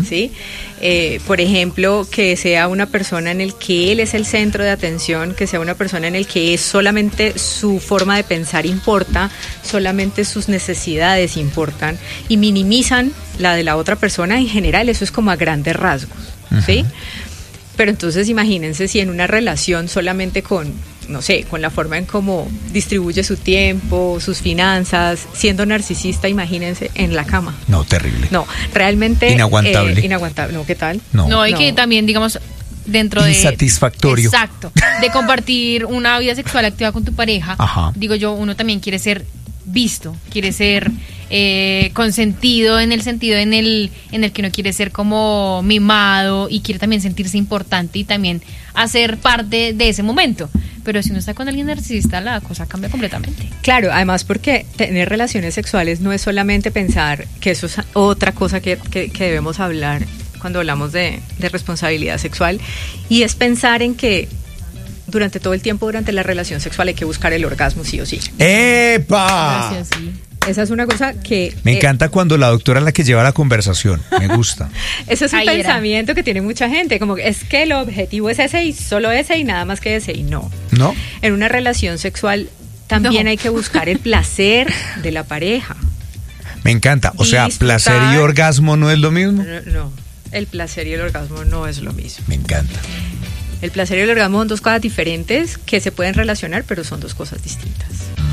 ¿sí? Por ejemplo, que sea una persona en el que él es el centro de atención, que sea una persona en el que es solamente su forma de pensar importa, solamente sus necesidades importan y minimizan la de la otra persona. En general, eso es como a grandes rasgos, ¿sí? Pero entonces imagínense si en una relación solamente con, no sé, con la forma en cómo distribuye su tiempo, sus finanzas, siendo narcisista, imagínense en la cama. No, terrible. No, realmente... Inaguantable. Inaguantable, ¿no? ¿Qué tal? No, y que también, digamos, dentro de... Insatisfactorio. Exacto. De compartir una vida sexual activa con tu pareja, Ajá. digo yo, uno también quiere ser visto, quiere ser consentido en el sentido en el que uno quiere ser como mimado y quiere también sentirse importante y también hacer parte de ese momento. Pero si uno está con alguien narcisista, la cosa cambia completamente. Claro, además porque tener relaciones sexuales no es solamente pensar, que eso es otra cosa que debemos hablar cuando hablamos de responsabilidad sexual, y es pensar en que durante todo el tiempo, durante la relación sexual, hay que buscar el orgasmo sí o sí. ¡Epa! Gracias, sí. Esa es una cosa que... Me encanta cuando la doctora es la que lleva la conversación. Me gusta. Eso es un Ahí pensamiento que tiene mucha gente, como que es que el objetivo es ese y solo ese y nada más que ese, y no. ¿No? En una relación sexual también hay que buscar el placer de la pareja. Me encanta. O sea, Disfrutar. placer y orgasmo no es lo mismo. No, el placer y el orgasmo no es lo mismo. Me encanta. El placer y el orgasmo son dos cosas diferentes que se pueden relacionar, pero son dos cosas distintas.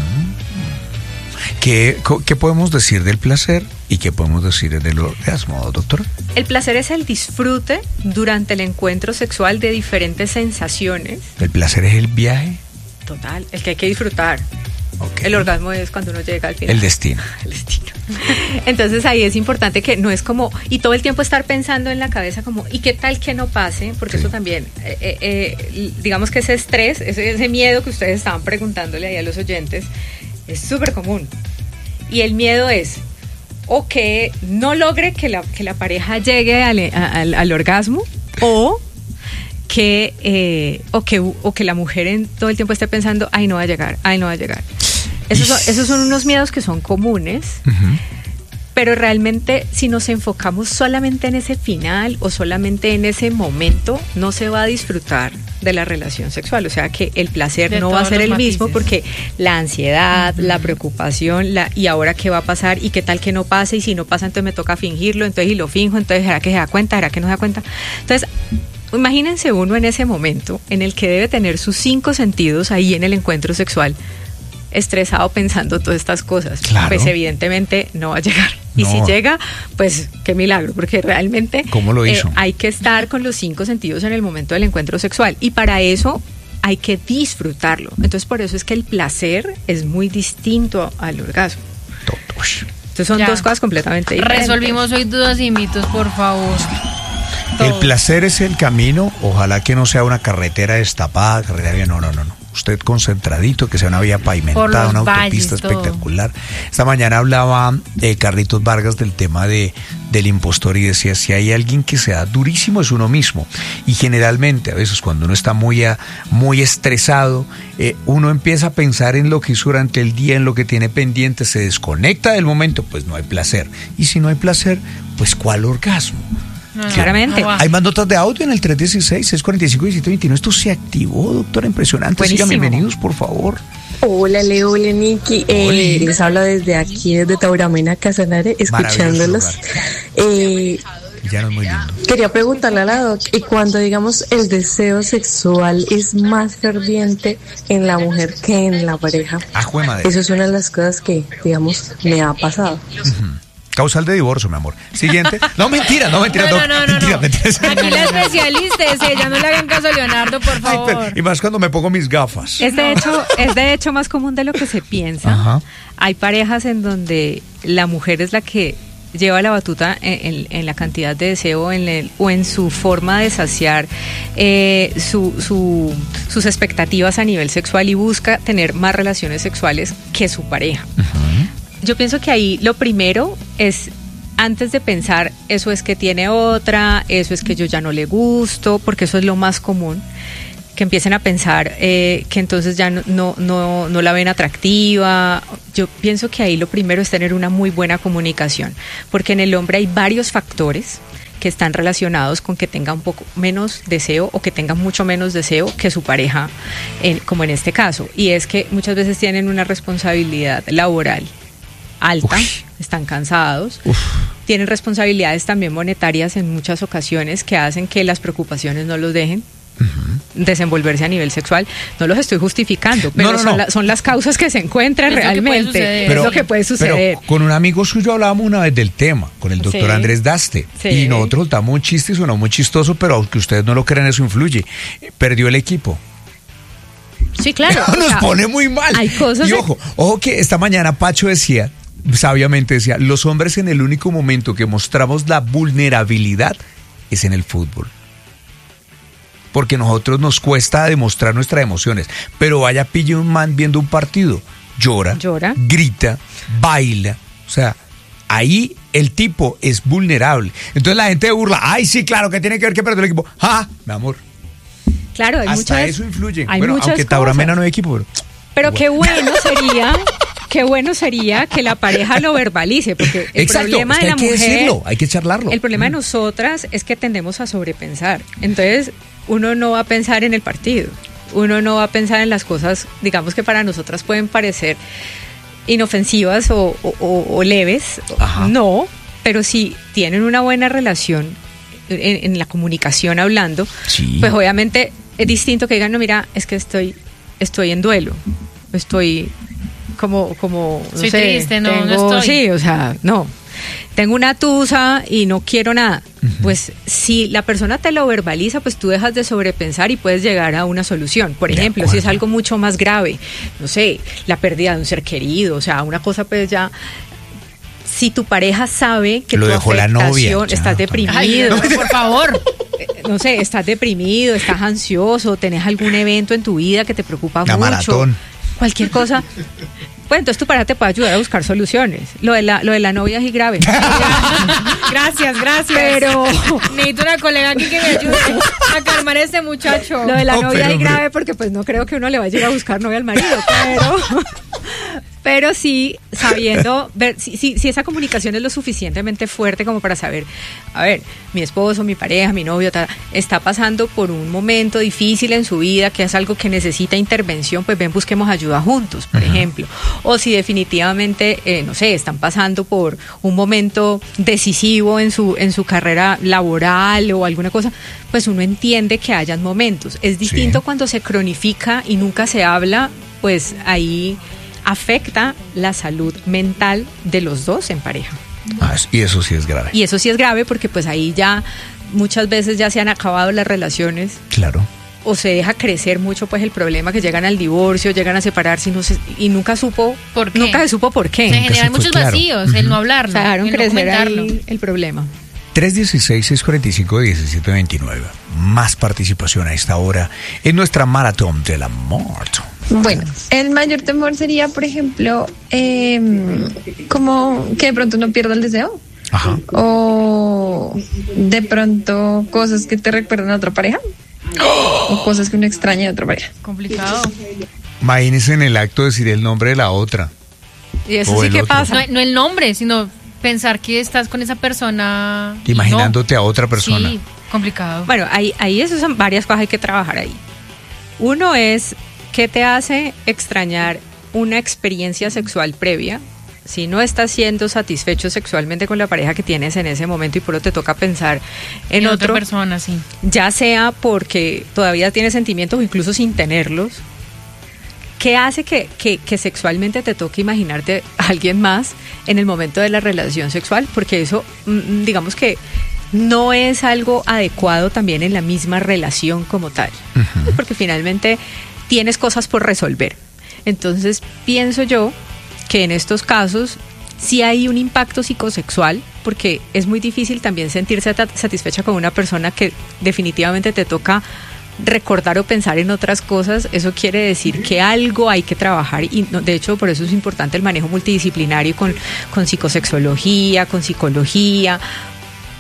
¿Qué podemos decir del placer y qué podemos decir del orgasmo, doctora? El placer es el disfrute durante el encuentro sexual de diferentes sensaciones. ¿El placer es el viaje? Total, el que hay que disfrutar. Okay. El orgasmo es cuando uno llega al final. El destino. El destino. Entonces ahí es importante que no es como, y todo el tiempo estar pensando en la cabeza como, ¿y qué tal que no pase? Porque eso también, digamos que ese estrés, ese miedo que ustedes estaban preguntándole ahí a los oyentes, es súper común. Y el miedo es o que no logre que la pareja llegue al orgasmo, o que la mujer todo el tiempo esté pensando, ay, no va a llegar, ay, no va a llegar. Esos son unos miedos que son comunes. Uh-huh. Pero realmente, si nos enfocamos solamente en ese final o solamente en ese momento, no se va a disfrutar de la relación sexual. O sea que el placer no va a ser el mismo, porque la ansiedad, la preocupación, y ahora qué va a pasar, y qué tal que no pase, y si no pasa, entonces me toca fingirlo, entonces y lo finjo, entonces ¿será que se da cuenta? ¿Será que no se da cuenta? Entonces, imagínense uno en ese momento en el que debe tener sus 5 sentidos ahí en el encuentro sexual, estresado pensando todas estas cosas. Claro. Pues evidentemente no va a llegar. Y No. si llega, pues qué milagro, porque realmente ¿Cómo lo hizo? Hay que estar con los 5 sentidos en el momento del encuentro sexual, y para eso hay que disfrutarlo. Entonces por eso es que el placer es muy distinto al orgasmo. Entonces son dos cosas completamente diferentes. Resolvimos hoy dudas y mitos, por favor. El placer es el camino, ojalá que no sea una carretera destapada, no. Usted concentradito, que sea una vía pavimentada, una autopista espectacular. Esta mañana hablaba Carlitos Vargas del tema del impostor, y decía, si hay alguien que sea durísimo es uno mismo. Y generalmente, a veces cuando uno está muy estresado, uno empieza a pensar en lo que hizo durante el día, en lo que tiene pendiente, se desconecta del momento, pues no hay placer. Y si no hay placer, pues ¿cuál orgasmo? No, claramente. Hay más notas de audio en el 316-645-1721. Esto se activó, doctora, impresionante. Buenísimo. Sigan, bienvenidos, por favor. Hola Leo, hola Niki, les hablo desde aquí, desde Tauramena, Casanare, escuchándolos. Ya no es muy lindo. Quería preguntarle a la doc, y cuando digamos el deseo sexual es más ferviente en la mujer que en la pareja, eso es una de las cosas que, digamos, me ha pasado. Causal de divorcio, mi amor. Siguiente. No, mentira. No. Mentira. Aquí la especialista es ella, no le hagan caso a Leonardo, por favor. Y más cuando me pongo mis gafas. Es de hecho más común de lo que se piensa. Ajá. Hay parejas en donde la mujer es la que lleva la batuta en la cantidad de deseo o en su forma de saciar sus expectativas a nivel sexual, y busca tener más relaciones sexuales que su pareja. Uh-huh. Yo pienso que ahí lo primero es, antes de pensar, eso es que tiene otra, eso es que yo ya no le gusto, porque eso es lo más común, que empiecen a pensar que entonces ya no la ven atractiva. Yo pienso que ahí lo primero es tener una muy buena comunicación, porque en el hombre hay varios factores que están relacionados con que tenga un poco menos deseo o que tenga mucho menos deseo que su pareja, como en este caso. Y es que muchas veces tienen una responsabilidad laboral alta, están cansados, tienen responsabilidades también monetarias en muchas ocasiones que hacen que las preocupaciones no los dejen desenvolverse a nivel sexual. No los estoy justificando, pero son las causas que se encuentran realmente. Es lo que puede suceder. Pero con un amigo suyo hablábamos una vez del tema, con el doctor Andrés Daste, y nosotros damos un chiste y sonó muy chistoso, pero aunque ustedes no lo crean, eso influye. Perdió el equipo. Sí, claro. Nos pone muy mal. Hay cosas. Y ojo que esta mañana Pacho decía, sabiamente decía, los hombres en el único momento que mostramos la vulnerabilidad es en el fútbol. Porque a nosotros nos cuesta demostrar nuestras emociones. Pero vaya, pille un man viendo un partido, llora, grita, baila. O sea, ahí el tipo es vulnerable. Entonces la gente burla, ay, sí, claro, que tiene que ver que perdió el equipo. ¡Ah, mi amor! Claro, hay hasta eso influye. Hay bueno, aunque Taura Mena no hay equipo. Pero qué bueno sería que la pareja lo verbalice, porque el problema de la mujer... decirlo, hay que charlarlo. El problema de nosotras es que tendemos a sobrepensar. Entonces, uno no va a pensar en el partido. Uno no va a pensar en las cosas, digamos, que para nosotras pueden parecer inofensivas o leves. Ajá. No, pero si tienen una buena relación en la comunicación hablando, pues obviamente es distinto que digan, no, mira, es que estoy en duelo. Estoy como no sé, triste, no estoy. Sí, o sea, no. Tengo una tusa y no quiero nada. Pues si la persona te lo verbaliza, pues tú dejas de sobrepensar y puedes llegar a una solución. Por ejemplo, si es algo mucho más grave, no sé, la pérdida de un ser querido, o sea, una cosa pues ya... Si tu pareja sabe que lo dejó la novia, estás deprimido. Ay, no, por favor. No sé, estás deprimido, estás ansioso, tenés algún evento en tu vida que te preocupa mucho. Maratón. Cualquier cosa. Pues entonces tu pareja te puede ayudar a buscar soluciones. Lo de la novia es y grave. Gracias. Pero necesito una colega aquí que me ayude a calmar a este muchacho. Lo de la novia es grave porque pues no creo que uno le vaya a ir a buscar novia al marido, pero sí sabiendo ver si esa comunicación es lo suficientemente fuerte como para saber, a ver, mi esposo, mi pareja, mi novio está pasando por un momento difícil en su vida, que es algo que necesita intervención, pues ven, busquemos ayuda juntos, por ejemplo. O si definitivamente, no sé, están pasando por un momento decisivo en su carrera laboral o alguna cosa, pues uno entiende que hayan momentos. Es distinto cuando se cronifica y nunca se habla, pues ahí afecta la salud mental de los dos en pareja. Y eso sí es grave. Y eso sí es grave porque pues ahí ya muchas veces ya se han acabado las relaciones. Claro. O se deja crecer mucho pues el problema, que llegan al divorcio, llegan a separarse y nunca supo por qué. Nunca se supo por qué. Se generan muchos vacíos, el no hablarlo. Se dejaron crecer ahí el problema. 316-645-1729. Más participación a esta hora en nuestra maratón del amor. Bueno, el mayor temor sería, por ejemplo, como que de pronto uno pierda el deseo. Ajá. O de pronto cosas que te recuerdan a otra pareja. O cosas que uno extraña de otra pareja. Complicado. Imagínense en el acto decir el nombre de la otra. Y eso sí que pasa. No el nombre, sino pensar que estás con esa persona. Imaginándote a otra persona. Sí, complicado. Bueno, ahí eso son varias cosas, hay que trabajar ahí. Uno es, ¿qué te hace extrañar una experiencia sexual previa? Si no estás siendo satisfecho sexualmente con la pareja que tienes en ese momento y por lo te toca pensar en otra persona, sí. Ya sea porque todavía tienes sentimientos o incluso sin tenerlos. ¿Qué hace que sexualmente te toque imaginarte a alguien más en el momento de la relación sexual? Porque eso, digamos que no es algo adecuado también en la misma relación como tal. Uh-huh. Porque finalmente tienes cosas por resolver. Entonces pienso yo que en estos casos sí hay un impacto psicosexual, porque es muy difícil también sentirse satisfecha con una persona que definitivamente te toca recordar o pensar en otras cosas. Eso quiere decir que algo hay que trabajar y de hecho por eso es importante el manejo multidisciplinario con psicosexología, con psicología,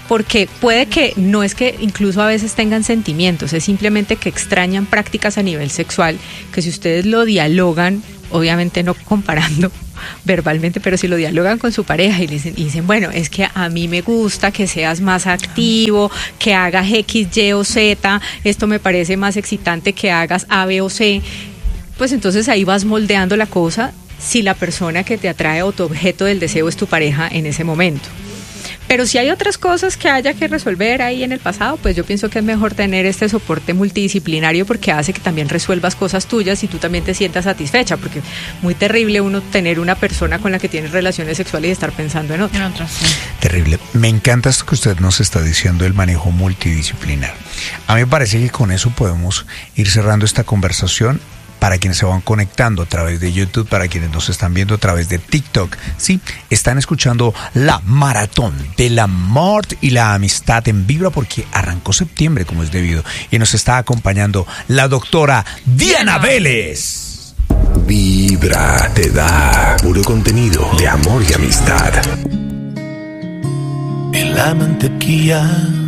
porque puede que no es que incluso a veces tengan sentimientos, es simplemente que extrañan prácticas a nivel sexual, que si ustedes lo dialogan, obviamente no comparando verbalmente, pero si lo dialogan con su pareja y dicen, bueno, es que a mí me gusta que seas más activo, que hagas X, Y o Z, esto me parece más excitante que hagas A, B o C, pues entonces ahí vas moldeando la cosa si la persona que te atrae o tu objeto del deseo es tu pareja en ese momento. Pero si hay otras cosas que haya que resolver ahí en el pasado, pues yo pienso que es mejor tener este soporte multidisciplinario, porque hace que también resuelvas cosas tuyas y tú también te sientas satisfecha, porque muy terrible uno tener una persona con la que tienes relaciones sexuales y estar pensando en otra. Sí. Terrible. Me encanta esto que usted nos está diciendo, el manejo multidisciplinar. A mí me parece que con eso podemos ir cerrando esta conversación. Para quienes se van conectando a través de YouTube, para quienes nos están viendo a través de TikTok, sí, están escuchando la maratón del amor y la amistad en Vibra, porque arrancó septiembre como es debido, y nos está acompañando la doctora Diana Vélez. Vibra te da puro contenido de amor y amistad. En la mantequilla